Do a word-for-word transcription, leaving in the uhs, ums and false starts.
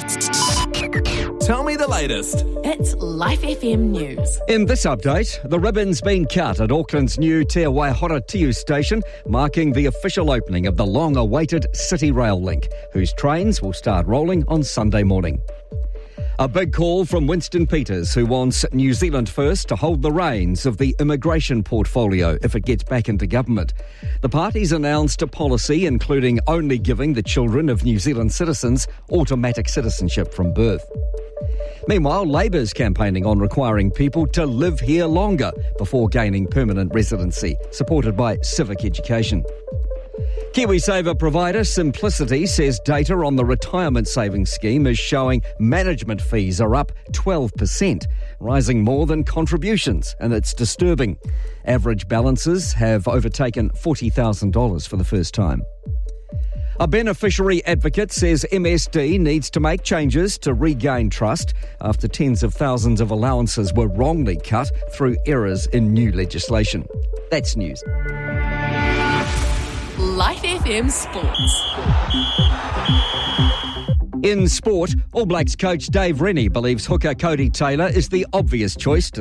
Tell me the latest. It's Life F M News. In this update, the ribbon's been cut at Auckland's new Te Waihoratiu station, marking the official opening of the long-awaited City Rail link, whose trains will start rolling on Sunday morning. A big call from Winston Peters, who wants New Zealand First to hold the reins of the immigration portfolio if it gets back into government. The party's announced a policy including only giving the children of New Zealand citizens automatic citizenship from birth. Meanwhile, Labour's campaigning on requiring people to live here longer before gaining permanent residency, supported by civic education. KiwiSaver provider Simplicity says data on the retirement savings scheme is showing management fees are up twelve percent, rising more than contributions, and it's disturbing. Average balances have overtaken forty thousand dollars for the first time. A beneficiary advocate says M S D needs to make changes to regain trust after tens of thousands of allowances were wrongly cut through errors in new legislation. That's news. Life F M Sports. In sport, All Blacks coach Dave Rennie believes hooker Cody Taylor is the obvious choice to